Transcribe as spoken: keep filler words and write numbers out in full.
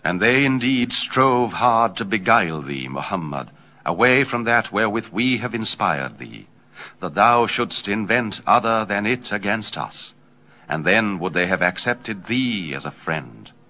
And they indeed strove hard to beguile thee, Muhammad, away from that wherewith we have inspired thee, that thou shouldst invent other than it against us, and then would they have accepted thee as a friend.